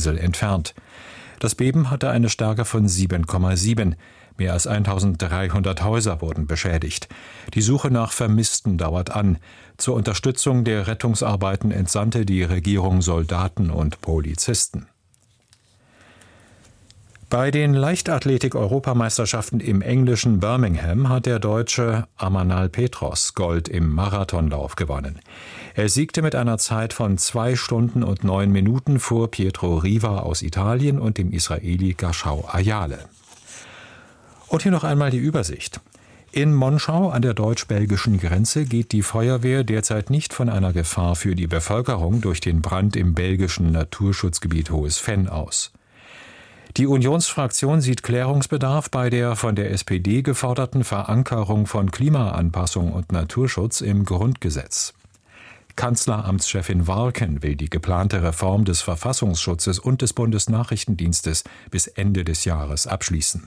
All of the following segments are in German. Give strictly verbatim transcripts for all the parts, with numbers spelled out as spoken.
Insel entfernt. Das Beben hatte eine Stärke von sieben Komma sieben. Mehr als eintausenddreihundert Häuser wurden beschädigt. Die Suche nach Vermissten dauert an. Zur Unterstützung der Rettungsarbeiten entsandte die Regierung Soldaten und Polizisten. Bei den Leichtathletik-Europameisterschaften im englischen Birmingham hat der Deutsche Amanal Petros Gold im Marathonlauf gewonnen. Er siegte mit einer Zeit von zwei Stunden und neun Minuten vor Pietro Riva aus Italien und dem Israeli Gashau Ayale. Und hier noch einmal die Übersicht. In Monschau an der deutsch-belgischen Grenze geht die Feuerwehr derzeit nicht von einer Gefahr für die Bevölkerung durch den Brand im belgischen Naturschutzgebiet Hohes Venn aus. Die Unionsfraktion sieht Klärungsbedarf bei der von der S P D geforderten Verankerung von Klimaanpassung und Naturschutz im Grundgesetz. Kanzleramtschefin Warken will die geplante Reform des Verfassungsschutzes und des Bundesnachrichtendienstes bis Ende des Jahres abschließen.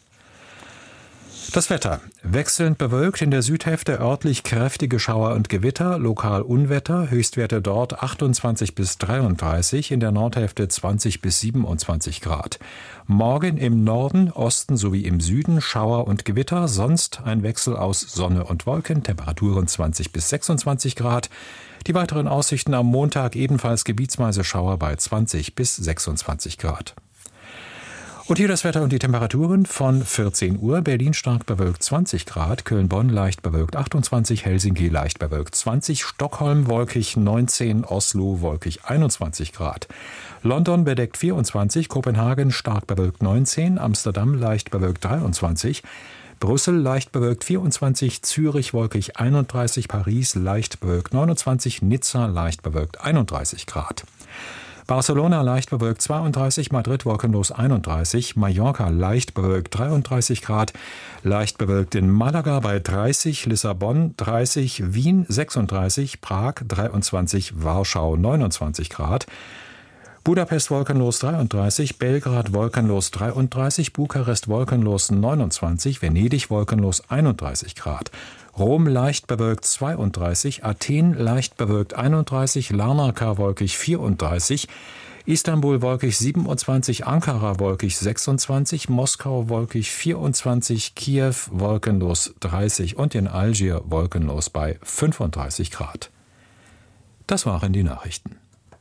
Das Wetter. Wechselnd bewölkt, in der Südhälfte örtlich kräftige Schauer und Gewitter, lokal Unwetter, Höchstwerte dort achtundzwanzig bis dreiunddreißig, in der Nordhälfte zwanzig bis siebenundzwanzig Grad. Morgen im Norden, Osten sowie im Süden Schauer und Gewitter, sonst ein Wechsel aus Sonne und Wolken, Temperaturen zwanzig bis sechsundzwanzig Grad. Die weiteren Aussichten am Montag ebenfalls gebietsweise Schauer bei zwanzig bis sechsundzwanzig Grad. Und hier das Wetter und die Temperaturen von vierzehn Uhr. Berlin stark bewölkt zwanzig Grad, Köln-Bonn leicht bewölkt achtundzwanzig, Helsinki leicht bewölkt zwanzig, Stockholm wolkig neunzehn, Oslo wolkig einundzwanzig Grad. London bedeckt vierundzwanzig, Kopenhagen stark bewölkt neunzehn, Amsterdam leicht bewölkt dreiundzwanzig, Brüssel leicht bewölkt vierundzwanzig, Zürich wolkig einunddreißig, Paris leicht bewölkt neunundzwanzig, Nizza leicht bewölkt einunddreißig Grad. Barcelona leicht bewölkt zweiunddreißig, Madrid wolkenlos einunddreißig, Mallorca leicht bewölkt dreiunddreißig Grad, leicht bewölkt in Malaga bei dreißig, Lissabon dreißig, Wien sechsunddreißig, Prag dreiundzwanzig, Warschau neunundzwanzig Grad, Budapest wolkenlos dreiunddreißig, Belgrad wolkenlos dreiunddreißig, Bukarest wolkenlos neunundzwanzig, Venedig wolkenlos einunddreißig Grad. Rom leicht bewölkt zweiunddreißig, Athen leicht bewölkt einunddreißig, Larnaca wolkig vierunddreißig, Istanbul wolkig siebenundzwanzig, Ankara wolkig sechsundzwanzig, Moskau wolkig vierundzwanzig, Kiew wolkenlos dreißig und in Algier wolkenlos bei fünfunddreißig Grad. Das waren die Nachrichten.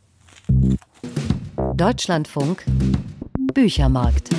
Deutschlandfunk Büchermarkt.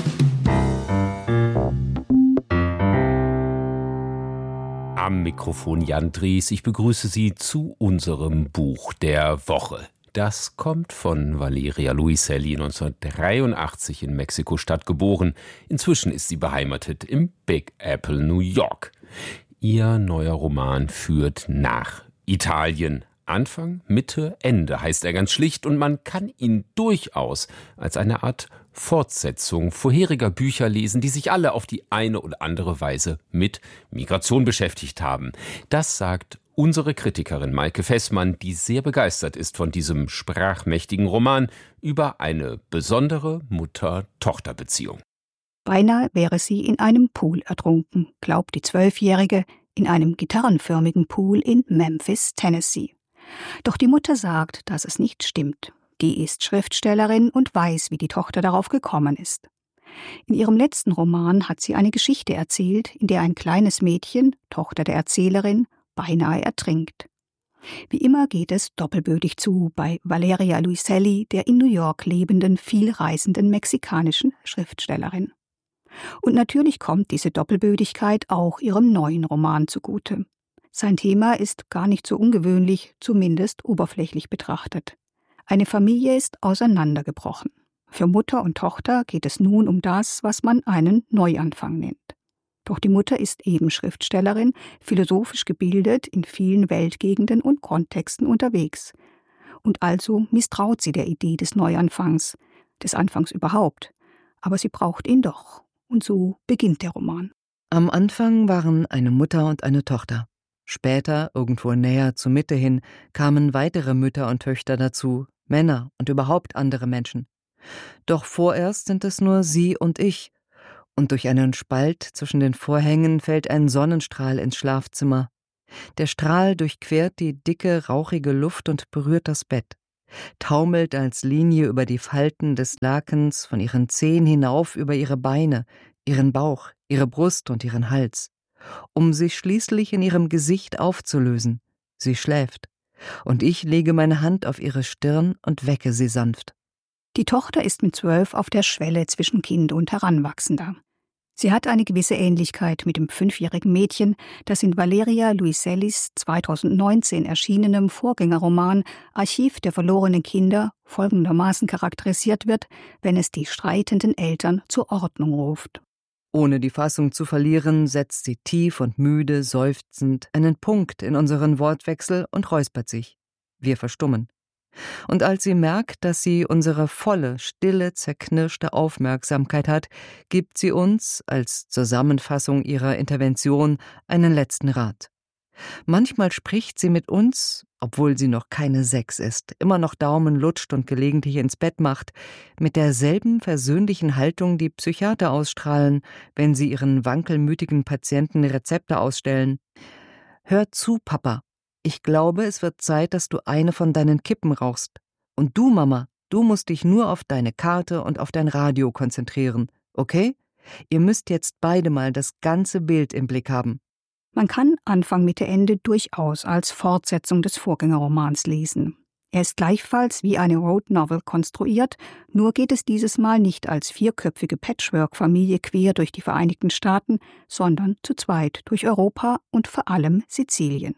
Am Mikrofon Jan Dries. Ich begrüße Sie zu unserem Buch der Woche. Das kommt von Valeria Luiselli, neunzehnhundertdreiundachtzig in Mexiko-Stadt geboren. Inzwischen ist sie beheimatet im Big Apple, New York. Ihr neuer Roman führt nach Italien. Anfang, Mitte, Ende heißt er ganz schlicht und man kann ihn durchaus als eine Art Fortsetzung vorheriger Bücher lesen, die sich alle auf die eine oder andere Weise mit Migration beschäftigt haben. Das sagt unsere Kritikerin Maike Fessmann, die sehr begeistert ist von diesem sprachmächtigen Roman über eine besondere Mutter-Tochter-Beziehung. Beinahe wäre sie in einem Pool ertrunken, glaubt die Zwölfjährige, in einem gitarrenförmigen Pool in Memphis, Tennessee. Doch die Mutter sagt, dass es nicht stimmt. Die ist Schriftstellerin und weiß, wie die Tochter darauf gekommen ist. In ihrem letzten Roman hat sie eine Geschichte erzählt, in der ein kleines Mädchen, Tochter der Erzählerin, beinahe ertrinkt. Wie immer geht es doppelbödig zu bei Valeria Luiselli, der in New York lebenden, vielreisenden mexikanischen Schriftstellerin. Und natürlich kommt diese Doppelbödigkeit auch ihrem neuen Roman zugute. Sein Thema ist gar nicht so ungewöhnlich, zumindest oberflächlich betrachtet. Eine Familie ist auseinandergebrochen. Für Mutter und Tochter geht es nun um das, was man einen Neuanfang nennt. Doch die Mutter ist eben Schriftstellerin, philosophisch gebildet, in vielen Weltgegenden und Kontexten unterwegs. Und also misstraut sie der Idee des Neuanfangs, des Anfangs überhaupt. Aber sie braucht ihn doch. Und so beginnt der Roman. Am Anfang waren eine Mutter und eine Tochter. Später, irgendwo näher zur Mitte hin, kamen weitere Mütter und Töchter dazu, Männer und überhaupt andere Menschen. Doch vorerst sind es nur sie und ich. Und durch einen Spalt zwischen den Vorhängen fällt ein Sonnenstrahl ins Schlafzimmer. Der Strahl durchquert die dicke, rauchige Luft und berührt das Bett. taumelt als Linie über die Falten des Lakens von ihren Zehen hinauf über ihre Beine, ihren Bauch, ihre Brust und ihren Hals, um sich schließlich in ihrem Gesicht aufzulösen. Sie schläft, und ich lege meine Hand auf ihre Stirn und wecke sie sanft. Die Tochter ist mit zwölf auf der Schwelle zwischen Kind und Heranwachsender. Sie hat eine gewisse Ähnlichkeit mit dem fünfjährigen Mädchen, das in Valeria Luisellis zweitausendneunzehn erschienenem Vorgängerroman Archiv der verlorenen Kinder folgendermaßen charakterisiert wird, wenn es die streitenden Eltern zur Ordnung ruft. Ohne die Fassung zu verlieren, setzt sie tief und müde, seufzend einen Punkt in unseren Wortwechsel und räuspert sich. Wir verstummen. Und als sie merkt, dass sie unsere volle, stille, zerknirschte Aufmerksamkeit hat, gibt sie uns, als Zusammenfassung ihrer Intervention, einen letzten Rat. Manchmal spricht sie mit uns, obwohl sie noch keine sechs ist, immer noch Daumen lutscht und gelegentlich ins Bett macht, mit derselben versöhnlichen Haltung, die Psychiater ausstrahlen, wenn sie ihren wankelmütigen Patienten Rezepte ausstellen. »Hör zu, Papa. Ich glaube, es wird Zeit, dass du eine von deinen Kippen rauchst. Und du, Mama, du musst dich nur auf deine Karte und auf dein Radio konzentrieren, okay? Ihr müsst jetzt beide mal das ganze Bild im Blick haben.« Man kann Anfang Mitte Ende durchaus als Fortsetzung des Vorgängerromans lesen. Er ist gleichfalls wie eine Road Novel konstruiert, nur geht es dieses Mal nicht als vierköpfige Patchwork-Familie quer durch die Vereinigten Staaten, sondern zu zweit durch Europa und vor allem Sizilien.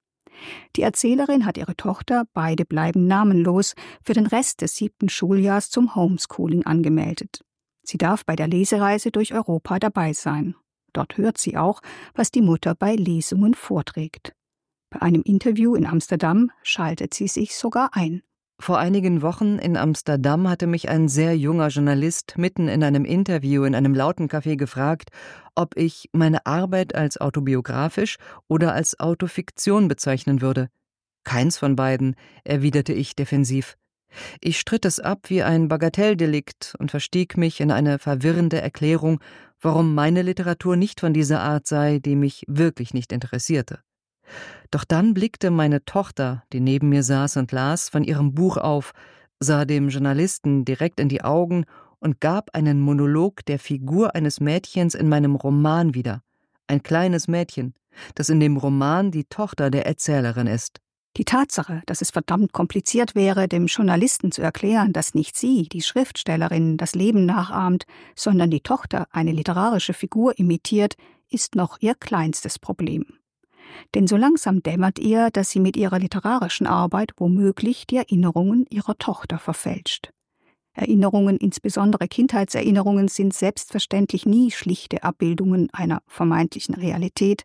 Die Erzählerin hat ihre Tochter, beide bleiben namenlos, für den Rest des siebten Schuljahrs zum Homeschooling angemeldet. Sie darf bei der Lesereise durch Europa dabei sein. Dort hört sie auch, was die Mutter bei Lesungen vorträgt. Bei einem Interview in Amsterdam schaltet sie sich sogar ein. Vor einigen Wochen in Amsterdam hatte mich ein sehr junger Journalist mitten in einem Interview in einem lauten Café gefragt, ob ich meine Arbeit als autobiografisch oder als Autofiktion bezeichnen würde. Keins von beiden, erwiderte ich defensiv. Ich stritt es ab wie ein Bagatelldelikt und verstieg mich in eine verwirrende Erklärung, warum meine Literatur nicht von dieser Art sei, die mich wirklich nicht interessierte. Doch dann blickte meine Tochter, die neben mir saß und las, von ihrem Buch auf, sah dem Journalisten direkt in die Augen und gab einen Monolog der Figur eines Mädchens in meinem Roman wieder. Ein kleines Mädchen, das in dem Roman die Tochter der Erzählerin ist. Die Tatsache, dass es verdammt kompliziert wäre, dem Journalisten zu erklären, dass nicht sie, die Schriftstellerin, das Leben nachahmt, sondern die Tochter eine literarische Figur imitiert, ist noch ihr kleinstes Problem. Denn so langsam dämmert ihr, dass sie mit ihrer literarischen Arbeit womöglich die Erinnerungen ihrer Tochter verfälscht. Erinnerungen, insbesondere Kindheitserinnerungen, sind selbstverständlich nie schlichte Abbildungen einer vermeintlichen Realität.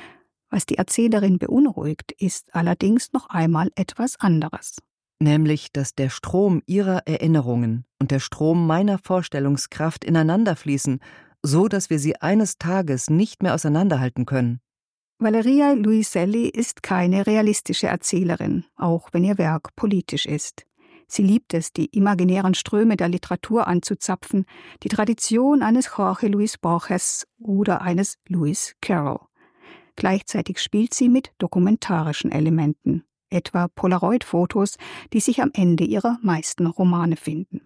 Was die Erzählerin beunruhigt, ist allerdings noch einmal etwas anderes. Nämlich, dass der Strom ihrer Erinnerungen und der Strom meiner Vorstellungskraft ineinander fließen, so dass wir sie eines Tages nicht mehr auseinanderhalten können. Valeria Luiselli ist keine realistische Erzählerin, auch wenn ihr Werk politisch ist. Sie liebt es, die imaginären Ströme der Literatur anzuzapfen, die Tradition eines Jorge Luis Borges oder eines Lewis Carroll. Gleichzeitig spielt sie mit dokumentarischen Elementen, etwa Polaroid-Fotos, die sich am Ende ihrer meisten Romane finden.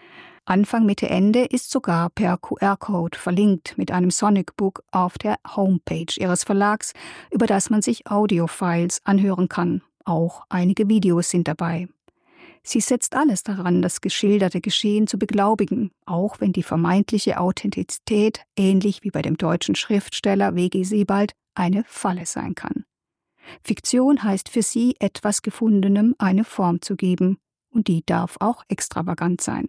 Anfang Mitte Ende ist sogar per Q R-Code verlinkt mit einem Sonic Book auf der Homepage ihres Verlags, über das man sich Audiofiles anhören kann. Auch einige Videos sind dabei. Sie setzt alles daran, das geschilderte Geschehen zu beglaubigen, auch wenn die vermeintliche Authentizität, ähnlich wie bei dem deutschen Schriftsteller W G Sebald, eine Falle sein kann. Fiktion heißt für sie, etwas Gefundenem eine Form zu geben, und die darf auch extravagant sein.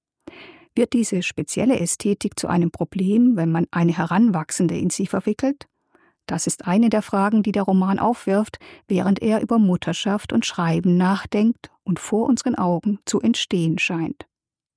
Wird diese spezielle Ästhetik zu einem Problem, wenn man eine Heranwachsende in sie verwickelt? Das ist eine der Fragen, die der Roman aufwirft, während er über Mutterschaft und Schreiben nachdenkt und vor unseren Augen zu entstehen scheint.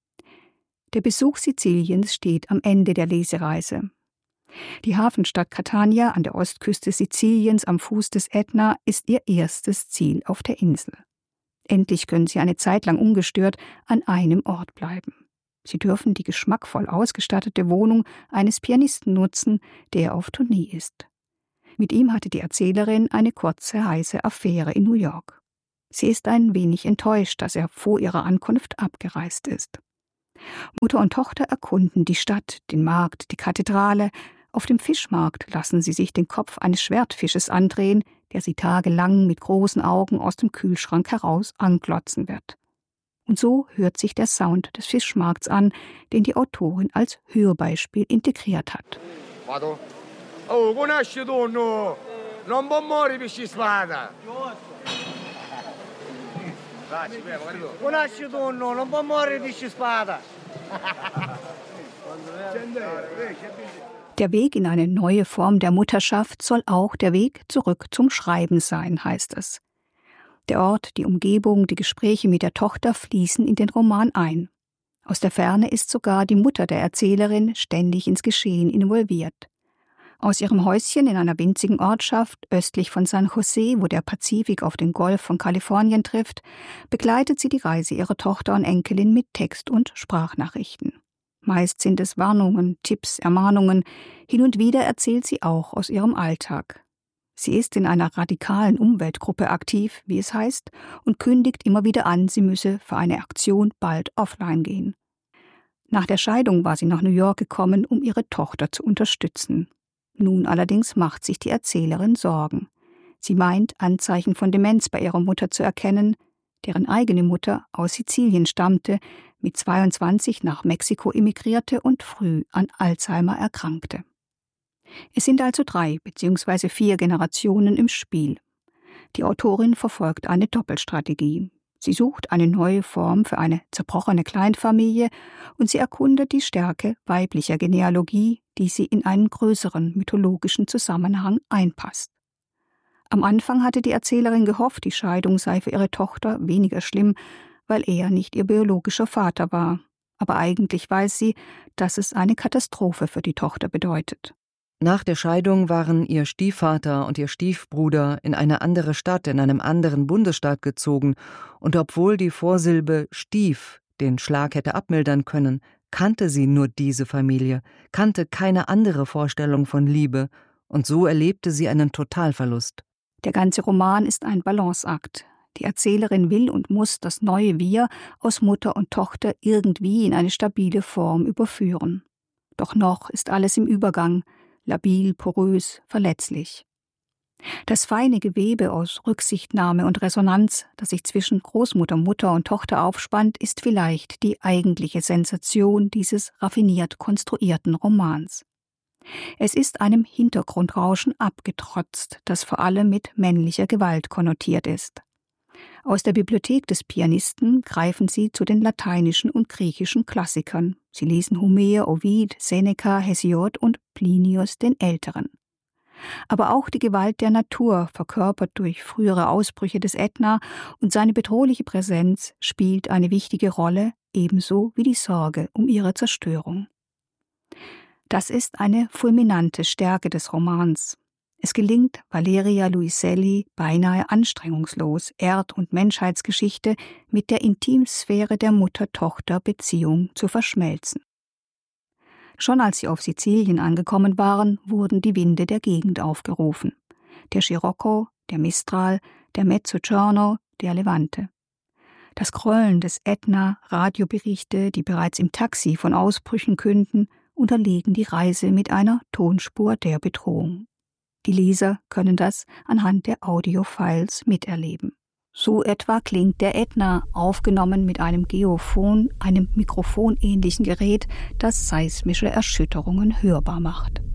Der Besuch Siziliens steht am Ende der Lesereise. Die Hafenstadt Catania an der Ostküste Siziliens am Fuß des Ätna ist ihr erstes Ziel auf der Insel. Endlich können sie eine Zeit lang ungestört an einem Ort bleiben. Sie dürfen die geschmackvoll ausgestattete Wohnung eines Pianisten nutzen, der auf Tournee ist. Mit ihm hatte die Erzählerin eine kurze, heiße Affäre in New York. Sie ist ein wenig enttäuscht, dass er vor ihrer Ankunft abgereist ist. Mutter und Tochter erkunden die Stadt, den Markt, die Kathedrale. Auf dem Fischmarkt lassen sie sich den Kopf eines Schwertfisches andrehen, der sie tagelang mit großen Augen aus dem Kühlschrank heraus anglotzen wird. Und so hört sich der Sound des Fischmarkts an, den die Autorin als Hörbeispiel integriert hat. Oh, conosci tu, no. Non può morire pesci spada. Conosci tu, no. Non può morire pesci spada. Der Weg in eine neue Form der Mutterschaft soll auch der Weg zurück zum Schreiben sein, heißt es. Der Ort, die Umgebung, die Gespräche mit der Tochter fließen in den Roman ein. Aus der Ferne ist sogar die Mutter der Erzählerin ständig ins Geschehen involviert. Aus ihrem Häuschen in einer winzigen Ortschaft östlich von San Jose, wo der Pazifik auf den Golf von Kalifornien trifft, begleitet sie die Reise ihrer Tochter und Enkelin mit Text- und Sprachnachrichten. Meist sind es Warnungen, Tipps, Ermahnungen. Hin und wieder erzählt sie auch aus ihrem Alltag. Sie ist in einer radikalen Umweltgruppe aktiv, wie es heißt, und kündigt immer wieder an, sie müsse für eine Aktion bald offline gehen. Nach der Scheidung war sie nach New York gekommen, um ihre Tochter zu unterstützen. Nun allerdings macht sich die Erzählerin Sorgen. Sie meint, Anzeichen von Demenz bei ihrer Mutter zu erkennen, deren eigene Mutter aus Sizilien stammte, mit zweiundzwanzig nach Mexiko emigrierte und früh an Alzheimer erkrankte. Es sind also drei bzw. vier Generationen im Spiel. Die Autorin verfolgt eine Doppelstrategie. Sie sucht eine neue Form für eine zerbrochene Kleinfamilie und sie erkundet die Stärke weiblicher Genealogie, die sie in einen größeren mythologischen Zusammenhang einpasst. Am Anfang hatte die Erzählerin gehofft, die Scheidung sei für ihre Tochter weniger schlimm, weil er nicht ihr biologischer Vater war. Aber eigentlich weiß sie, dass es eine Katastrophe für die Tochter bedeutet. Nach der Scheidung waren ihr Stiefvater und ihr Stiefbruder in eine andere Stadt, in einem anderen Bundesstaat gezogen, und obwohl die Vorsilbe Stief den Schlag hätte abmildern können, kannte sie nur diese Familie, kannte keine andere Vorstellung von Liebe, und so erlebte sie einen Totalverlust. Der ganze Roman ist ein Balanceakt. Die Erzählerin will und muss das neue Wir aus Mutter und Tochter irgendwie in eine stabile Form überführen. Doch noch ist alles im Übergang, labil, porös, verletzlich. Das feine Gewebe aus Rücksichtnahme und Resonanz, das sich zwischen Großmutter, Mutter und Tochter aufspannt, ist vielleicht die eigentliche Sensation dieses raffiniert konstruierten Romans. Es ist einem Hintergrundrauschen abgetrotzt, das vor allem mit männlicher Gewalt konnotiert ist. Aus der Bibliothek des Pianisten greifen sie zu den lateinischen und griechischen Klassikern. Sie lesen Homer, Ovid, Seneca, Hesiod und Plinius den Älteren. Aber auch die Gewalt der Natur, verkörpert durch frühere Ausbrüche des Ätna, und seine bedrohliche Präsenz spielt eine wichtige Rolle, ebenso wie die Sorge um ihre Zerstörung. Das ist eine fulminante Stärke des Romans. Es gelingt Valeria Luiselli beinahe anstrengungslos, Erd- und Menschheitsgeschichte mit der Intimsphäre der Mutter-Tochter-Beziehung zu verschmelzen. Schon als sie auf Sizilien angekommen waren, wurden die Winde der Gegend aufgerufen. Der Scirocco, der Mistral, der Mezzogiorno, der Levante. Das Grollen des Ätna, Radioberichte, die bereits im Taxi von Ausbrüchen künden, unterlegen die Reise mit einer Tonspur der Bedrohung. Die Leser können das anhand der Audiofiles miterleben. So etwa klingt der Ätna, aufgenommen mit einem Geophon, einem mikrofonähnlichen Gerät, das seismische Erschütterungen hörbar macht.